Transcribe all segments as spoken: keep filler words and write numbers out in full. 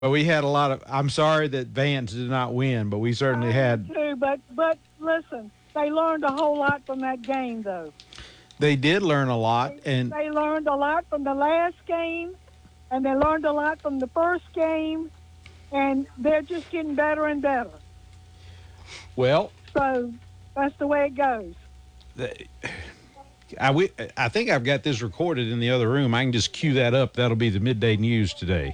But we had a lot of. I'm sorry that Vance did not win, but we certainly I am had. too, but but listen, they learned a whole lot from that game, though. They did learn a lot, They and they learned a lot from the last game, and they learned a lot from the first game, and they're just getting better and better. well, So that's the way it goes. the- I, we, I think I've got this recorded in the other room. I can just cue that up. That'll be the midday news today.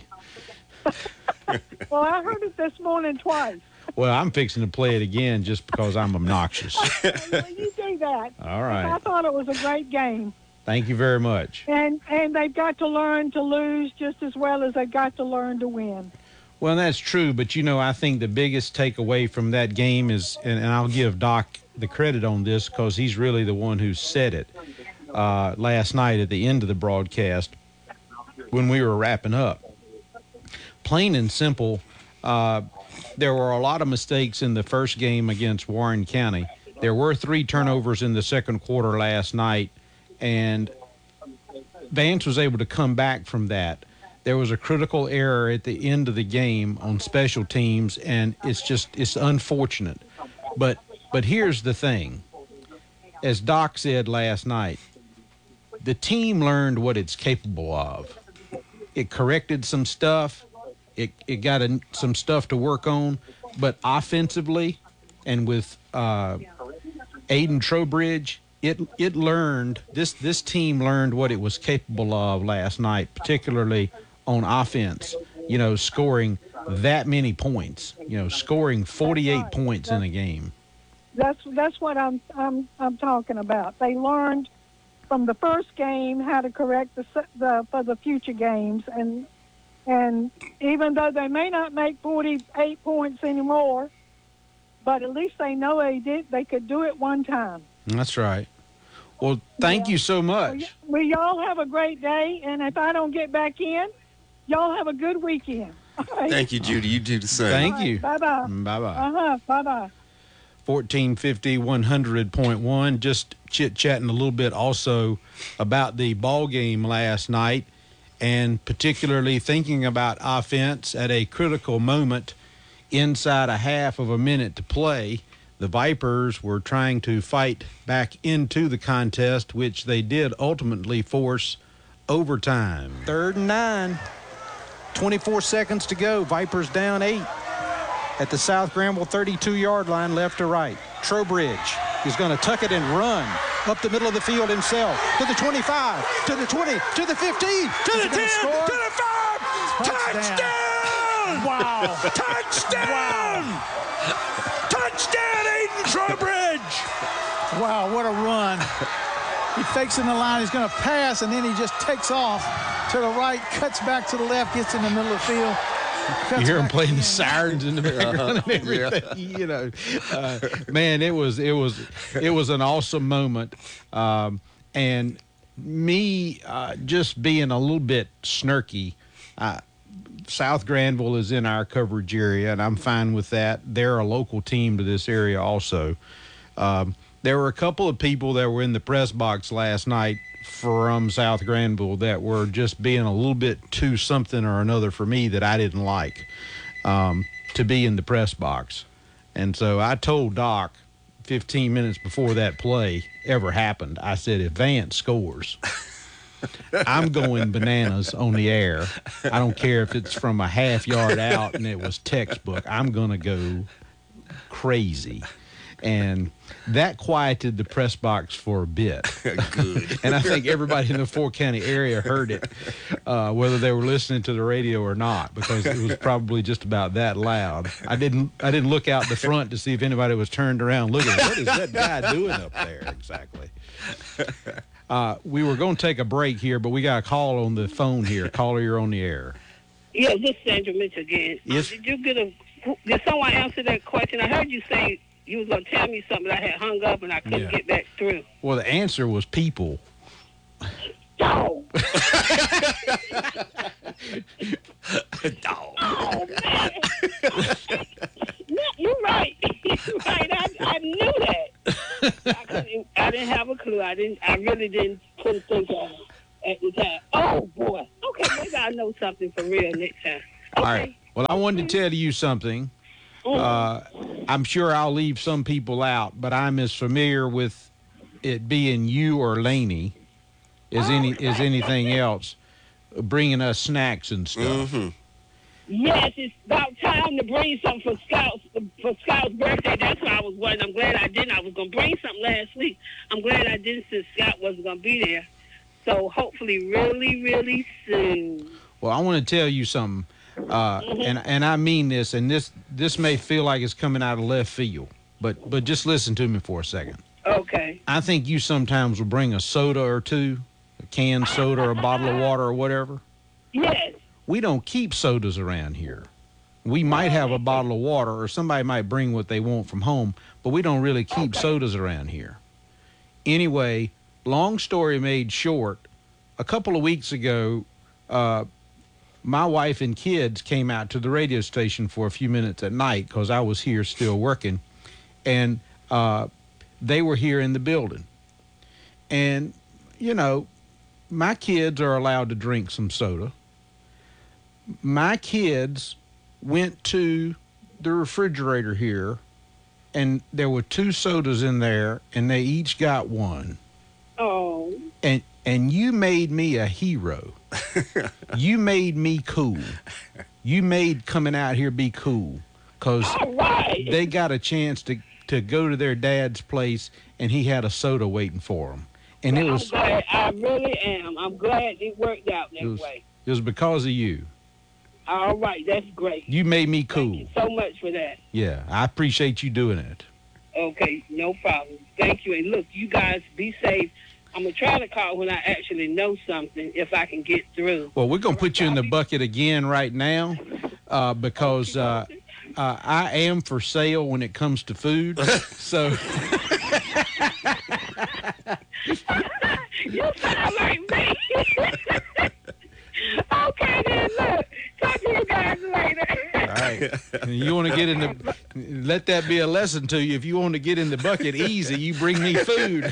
Well, I heard it this morning twice. Well, I'm fixing to play it again just because I'm obnoxious. Well, you do that. All I right. thought it was a great game, Thank you very much. and and they've got to learn to lose just as well as they've got to learn to win. Well, that's true, but you know, I think the biggest takeaway from that game is, and, and I'll give Doc the credit on this because he's really the one who said it uh, last night at the end of the broadcast when we were wrapping up. Plain and simple, uh, there were a lot of mistakes in the first game against Warren County. There were three turnovers in the second quarter last night, and Vance was able to come back from that. There was a critical error at the end of the game on special teams, and it's just it's unfortunate. But but here's the thing. As Doc said last night, the team learned what it's capable of. It corrected some stuff. It it got a, some stuff to work on, but offensively and with uh, Aiden Trowbridge, it it learned this this team learned what it was capable of last night, particularly on offense. You know, scoring that many points. You know, scoring forty-eight points in a game. That's that's what I'm I'm I'm talking about. They learned from the first game how to correct the se- the for the future games, and and even though they may not make forty-eight points anymore, but at least they know they did they could do it one time. That's right. Well, thank Yeah. you so Well, y- much. well, y'all have a great day, and if I don't get back in, y'all have a good weekend. All right. Thank you, Judy. You do the same. Thank you. Bye bye. Bye bye. Uh huh. Bye bye. fourteen fifty, one hundred point one. Just chit chatting a little bit also about the ball game last night, and particularly thinking about offense at a critical moment inside a half of a minute to play. The Vipers were trying to fight back into the contest, which they did ultimately force overtime. Third and nine. twenty-four seconds to go. Vipers down eight at the South Granville thirty-two-yard line, left to right. Trowbridge is going to tuck it and run up the middle of the field himself to the twenty-five, to the twenty, to the fifteen, to the ten, to the five. Touchdown! Wow. Touchdown! Touchdown, Aiden Trowbridge! Wow, what a run. He fakes in the line. He's going to pass, and then he just takes off to the right, cuts back to the left, gets in the middle of the field. You hear him back playing in. the sirens in the background and everything. You know, uh, man, it was it was it was an awesome moment, um, and me uh, just being a little bit snarky. Uh, South Granville is in our coverage area, and I'm fine with that. They're a local team to this area also. Um, there were a couple of people that were in the press box last night from South Granville that were just being a little bit too something or another for me that I didn't like um, to be in the press box. And so I told Doc fifteen minutes before that play ever happened, I said, if Vance scores, I'm going bananas on the air. I don't care if it's from a half yard out and it was textbook. I'm going to go crazy. And that quieted the press box for a bit. Good. And I think everybody in the Fort County area heard it, uh, whether they were listening to the radio or not, because it was probably just about that loud. I didn't I didn't look out the front to see if anybody was turned around looking. What is that guy doing up there exactly? Uh, we were going to take a break here, but we got a call on the phone here. Caller, you're on the air. Yeah, this is Sandra Mitchell again. Yes. Did you get a? Did someone answer that question? I heard you say you was gonna tell me something. I had hung up and I couldn't Yeah. get back through. Well, the answer was people. Dog. Dog. Oh man. No, you're right. You're right. I, I knew that. I, couldn't, I didn't have a clue. I didn't. I really didn't. Couldn't think of it at the time. Oh boy. Okay, maybe I know something for real next time. Okay. All right. Well, I wanted to tell you something. Uh, I'm sure I'll leave some people out, but I'm as familiar with it being you or Laney as any as anything else, bringing us snacks and stuff. Mm-hmm. Yes, it's about time to bring something for Scout's for Scout's birthday. That's why I was wondering. I'm glad I didn't. I was gonna bring something last week. I'm glad I didn't since Scout wasn't gonna be there. So hopefully, really, really soon. Well, I want to tell you something, uh, mm-hmm. and and I mean this, and this this may feel like it's coming out of left field, but but just listen to me for a second. Okay. I think you sometimes will bring a soda or two, a canned soda or a bottle of water or whatever. Yes. We don't keep sodas around here. We might have a bottle of water, or somebody might bring what they want from home, but we don't really keep okay. sodas around here. Anyway, long story made short, a couple of weeks ago, uh, my wife and kids came out to the radio station for a few minutes at night because I was here still working, and uh, they were here in the building. And, you know, my kids are allowed to drink some soda. My kids went to the refrigerator here, and there were two sodas in there, and they each got one. Oh. And and you made me a hero. You made me cool. You made coming out here be cool, because right. they got a chance to, to go to their dad's place, and he had a soda waiting for them. And well, it was. I'm glad. I really am. I'm glad it worked out that it was, way. It was because of you. All right, that's great. You made me cool. Thank you so much for that. Yeah, I appreciate you doing it. Okay, no problem. Thank you. And look, you guys be safe. I'm going to try to call when I actually know something, if I can get through. Well, we're going to put you in the bucket again right now uh, because uh, uh, I am for sale when it comes to food. So. You sound like me. Okay, then, look. Talk to you guys later. All right. You want to get in the, let that be a lesson to you. If you want to get in the bucket easy, you bring me food.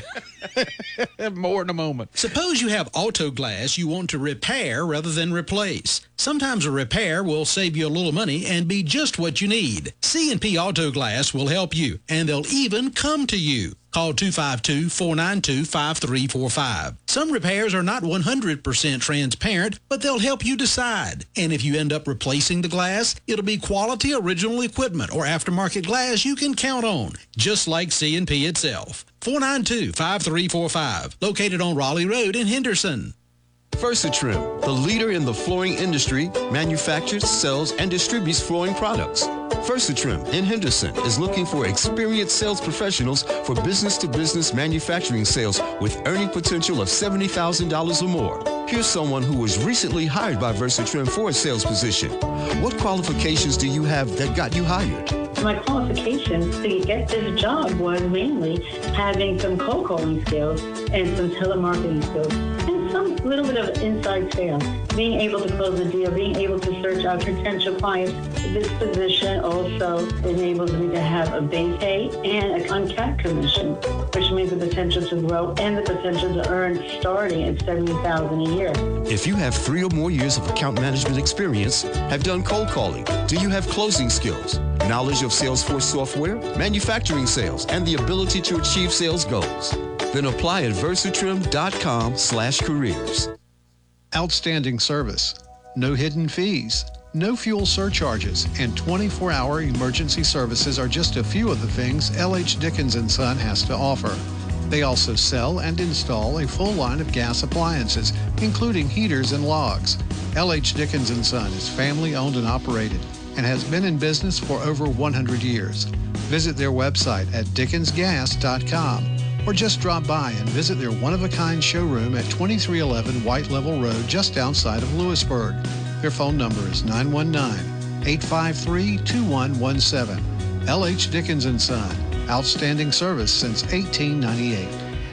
More in a moment. Suppose you have auto glass you want to repair rather than replace. Sometimes a repair will save you a little money and be just what you need. C and P Auto Glass will help you, and they'll even come to you. Call two five two, four nine two, five three four five. Some repairs are not one hundred percent transparent, but they'll help you decide. And if you end up replacing the glass, it'll be quality original equipment or aftermarket glass you can count on, just like C and P itself. four nine two, five three four five, located on Raleigh Road in Henderson. VersaTrim, the leader in the flooring industry, manufactures, sells, and distributes flooring products. VersaTrim in Henderson is looking for experienced sales professionals for business-to-business manufacturing sales with earning potential of seventy thousand dollars or more. Here's someone who was recently hired by VersaTrim for a sales position. What qualifications do you have that got you hired? My qualifications to get this job was mainly having some cold calling skills and some telemarketing skills and some little bit of inside sales. Being able to close the deal, being able to search out potential clients. This position also enables me to have a base pay and an uncapped commission, which means the potential to grow and the potential to earn starting at seventy thousand dollars a year. If you have three or more years of account management experience, have done cold calling, do you have closing skills, knowledge of Salesforce software, manufacturing sales, and the ability to achieve sales goals? Then apply at versatrim.com slash careers. Outstanding service, no hidden fees, no fuel surcharges, and twenty-four hour emergency services are just a few of the things L H Dickens and Son has to offer. They also sell and install a full line of gas appliances, including heaters and logs. L H Dickens and Son is family owned and operated and has been in business for over one hundred years. Visit their website at dickens gas dot com or just drop by and visit their one-of-a-kind showroom at twenty-three eleven White Level Road just outside of Lewisburg. Their phone number is nine one nine, eight five three, two one one seven. L H Dickens and Son, outstanding service since eighteen ninety-eight.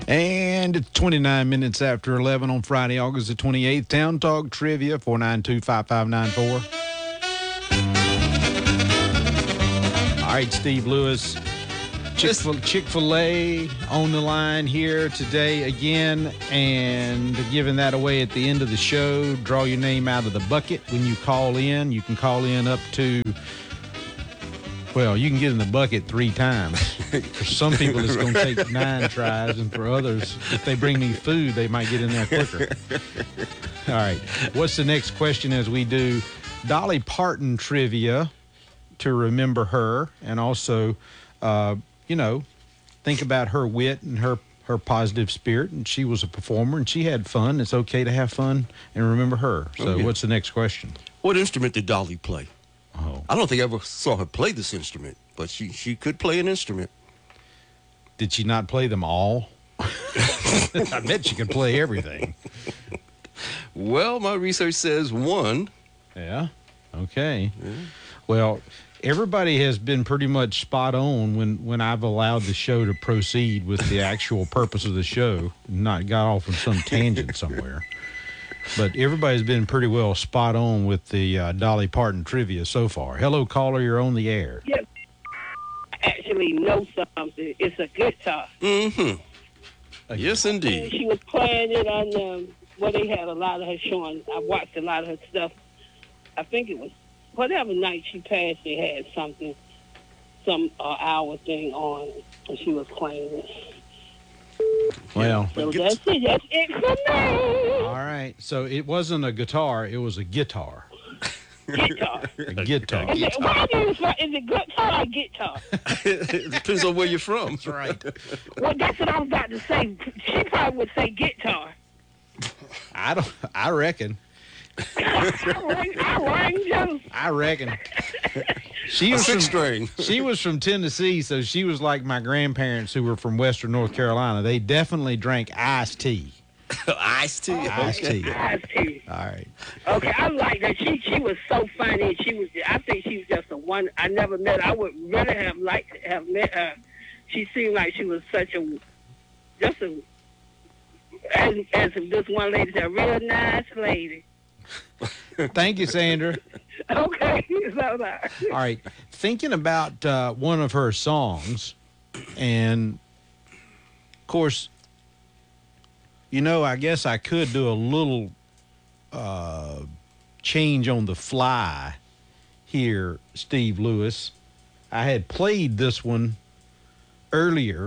And it's twenty-nine minutes after eleven on Friday, August the twenty-eighth. Town Talk Trivia, four nine two, five five nine four. All right, Steve Lewis. Chick-fil- Chick-fil-A on the line here today again, and giving that away at the end of the show. Draw your name out of the bucket when you call in. You can call in up to, well, you can get in the bucket three times. For some people, it's going to take nine tries, and for others, if they bring me food, they might get in there quicker. All right. What's the next question as we do Dolly Parton trivia to remember her, and also, uh, you know, think about her wit and her, her positive spirit. And she was a performer, and she had fun. It's okay to have fun and remember her. So Okay. what's the next question? What instrument did Dolly play? Oh, I don't think I ever saw her play this instrument, but she, she could play an instrument. did she not play them all? I bet she could play everything. Well, my research says one. Yeah. Okay. Well, everybody has been pretty much spot on when, when I've allowed the show to proceed with the actual purpose of the show, not got off on some tangent somewhere. But everybody's been pretty well spot on with the uh, Dolly Parton trivia so far. Hello, caller. You're on the air. Yes. Actually know something. It's a guitar. Mm-hmm. Yes, And indeed. she was playing it on, um, well, they had a lot of her showing. I watched a lot of her stuff. I think it was whatever night she passed, they had something, some uh, hour thing on, and she was playing it. Well, So that's it. That's it for me. all right. So it wasn't a guitar. It was a guitar. Guitar. A guitar. Is it, why do you, is it guitar or guitar? It depends on where you're from. That's right. Well, that's what I was about to say. She probably would say guitar. I don't. I reckon. I rang, I rang Joe. I reckon. She A was from, six string. she was from Tennessee, so she was like my grandparents who were from Western North Carolina. They definitely drank iced tea. Iced tea. Iced tea. I see. All right. Okay, I like that. She she was so funny. She was. I think she was just a one. I never met her. I would really have liked to have met her. She seemed like she was such a, just a, as as this one lady said, a real nice lady. Thank you, Sandra. Okay, so that. All right. Thinking about uh, one of her songs, and of course, you know, I guess I could do a little uh, change on the fly here, Steve Lewis. I had played this one earlier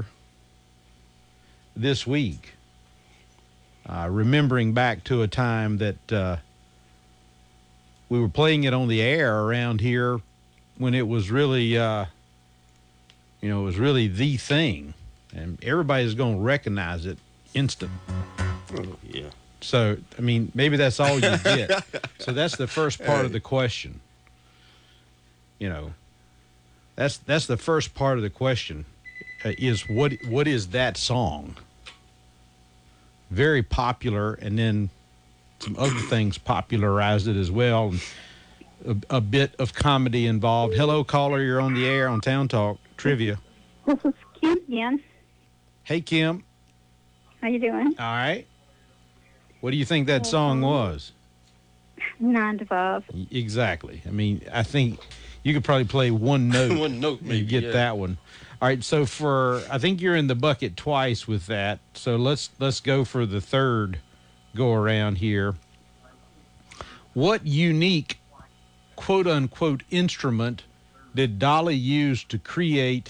this week, uh, remembering back to a time that uh, we were playing it on the air around here when it was really, uh, you know, it was really the thing, and everybody's going to recognize it instant. Oh, yeah. So, I mean, maybe that's all you get. So that's the first part of the question. You know, that's that's the first part of the question uh, is what what is that song? Very popular, and then some other things popularized it as well. And a, a bit of comedy involved. Hello, caller. You're on the air on Town Talk Trivia. This is Kim again. Hey, Kim. How you doing? All right. What do you think that song was? Nine to five. Exactly. I mean, I think you could probably play one note. One note, maybe, and get yeah. that one. All right. So for, I think you're in the bucket twice with that. So let's let's go for the third go around here. What unique, quote unquote, instrument did Dolly use to create?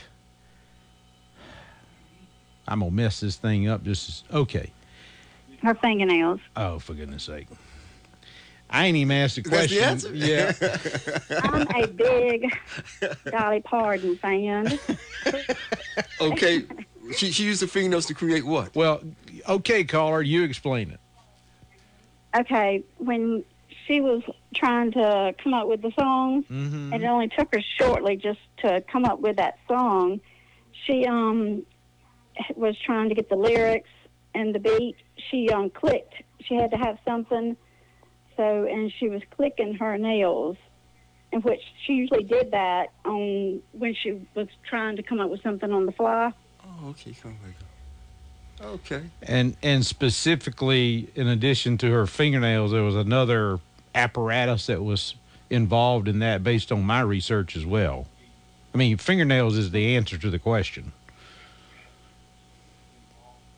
I'm gonna mess this thing up. Just as, okay. Her fingernails. Oh, for goodness sake. I ain't even asked a That's the question. answer? Yeah. I'm a big Dolly Parton fan. Okay. She, she used the fingernails to create what? Well, okay, caller, you explain it. Okay, when she was trying to come up with the song, Mm-hmm. and it only took her shortly just to come up with that song, she um was trying to get the lyrics and the beat. She um clicked. She had to have something. So, and she was clicking her nails, in which she usually did that on when she was trying to come up with something on the fly. Oh, okay. Come on. Okay. And and specifically, in addition to her fingernails, there was another apparatus that was involved in that based on my research as well. I mean, fingernails is the answer to the question.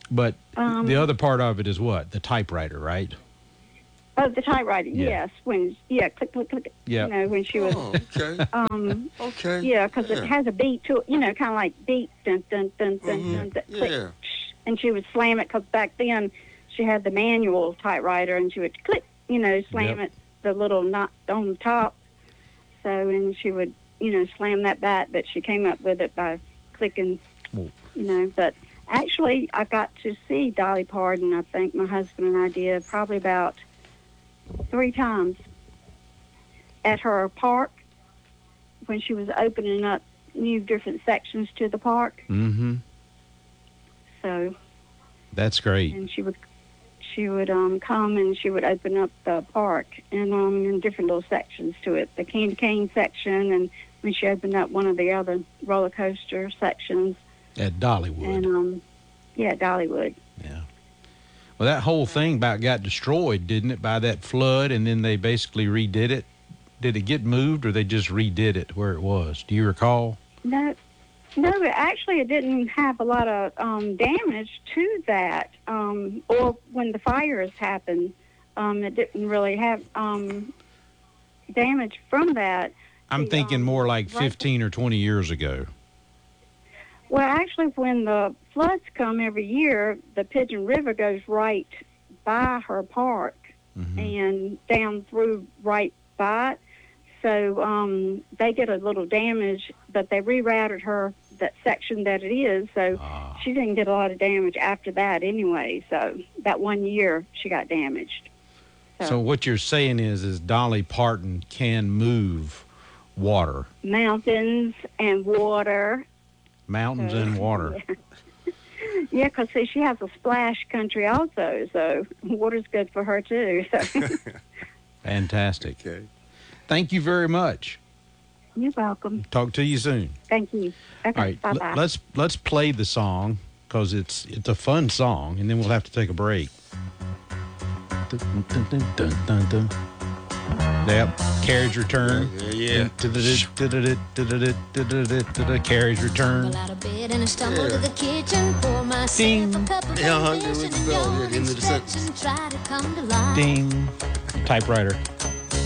But Um, the other part of it is what? The typewriter, right? Oh, the typewriter. Yeah. Yes, when yeah, click, click, click. Yeah. You know, when she was. Oh, okay. Um, Okay. yeah, because Yeah. it has a beat to it. You know, kind of like beat, dun dun dun dun Mhm. dun, dun click, Yeah. and she would slam it because back then she had the manual typewriter, and she would click. You know, slam Yep. it the little knot on the top. So, and she would, you know, slam that back. But she came up with it by clicking. Well- You know, but actually, I got to see Dolly Parton. I think my husband and I did probably about three times at her park when she was opening up new different sections to the park. Mm-hmm. So, That's great. and she would she would um come and she would open up the park and um in different little sections to it, the candy cane section, and when she opened up one of the other roller coaster sections, At Dollywood. and um yeah, Dollywood. Yeah. Well, that whole thing about got destroyed, didn't it, by that flood, and then they basically redid it? Did it get moved, or they just redid it where it was? Do you recall? No, no, it actually, it didn't have a lot of um, damage to that. Um, or when the fires happened, um, it didn't really have um, damage from that. I'm The, thinking um, more like right- fifteen or twenty years ago. Well, actually, when the floods come every year, the Pigeon River goes right by her park Mm-hmm. and down through right by it. So um, they get a little damage, but they rerouted her that section that it is. So Ah. she didn't get a lot of damage after that anyway. So that one year she got damaged. So what you're saying is, is Dolly Parton can move water, Mountains and water. mountains and water. Yeah, because see, she has a splash country also, so water's good for her too. So Fantastic. Okay. Thank you very much. you're welcome. Talk to you soon. Thank you. Okay, All right, bye l- bye. let's let's play the song because it's it's a fun song, and then we'll have to take a break. Dun, dun, dun, dun, dun, dun. Yep, carriage return. Yeah, yeah. Carriage return. Out of bed and I stumble Yeah. to the kitchen, pour myself Ding. a cup of Yeah, uh-huh, cold there fish we and go. yawn Yeah, the and end of the stretch sentence. and try to come to life. Ding. Typewriter.